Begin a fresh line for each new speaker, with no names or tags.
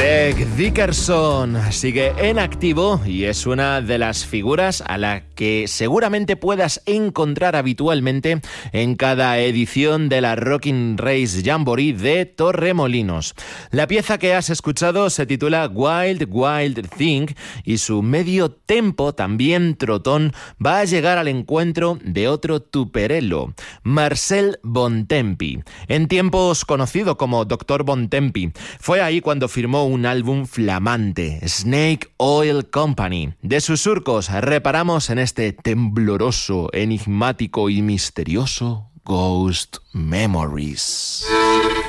Greg Dickerson sigue en activo y es una de las figuras a la que seguramente puedas encontrar habitualmente en cada edición de la Rockin' Race Jamboree de Torremolinos. La pieza que has escuchado se titula Wild Wild Thing y su medio tempo, también trotón, va a llegar al encuentro de otro tuperelo, Marcel Bontempi, en tiempos conocido como Dr. Bontempi. Fue ahí cuando firmó un álbum flamante, Snake Oil Company. De sus surcos reparamos en este tembloroso, enigmático y misterioso Ghost Memories.